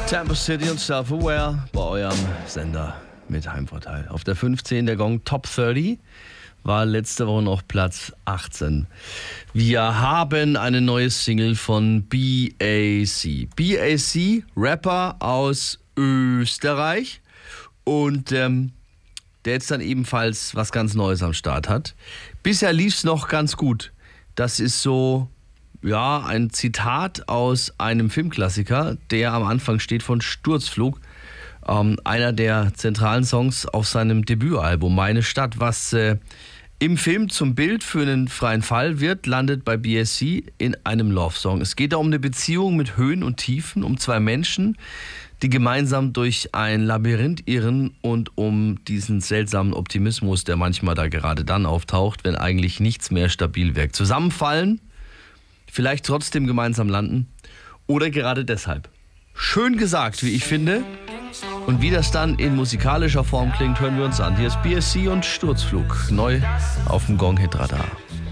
Campus City und Self-Aware bei eurem Sender mit Heimvorteil. Auf der 15 der Gong Top 30 war letzte Woche noch Platz 18. Wir haben eine neue Single von BAC. BAC, Rapper aus Österreich und der jetzt dann ebenfalls was ganz Neues am Start hat. Bisher lief es noch ganz gut. Das ist so... ja, ein Zitat aus einem Filmklassiker, der am Anfang steht von Sturzflug. Einer der zentralen Songs auf seinem Debütalbum Meine Stadt. Was im Film zum Bild für einen freien Fall wird, landet bei BSC in einem Love-Song. Es geht da um eine Beziehung mit Höhen und Tiefen, um zwei Menschen, die gemeinsam durch ein Labyrinth irren und um diesen seltsamen Optimismus, der manchmal da gerade dann auftaucht, wenn eigentlich nichts mehr stabil wirkt. Zusammenfallen, vielleicht trotzdem gemeinsam landen oder gerade deshalb. Schön gesagt, wie ich finde. Und wie das dann in musikalischer Form klingt, hören wir uns an. Hier ist BSC und Sturzflug, neu auf dem Gong Hit Radar.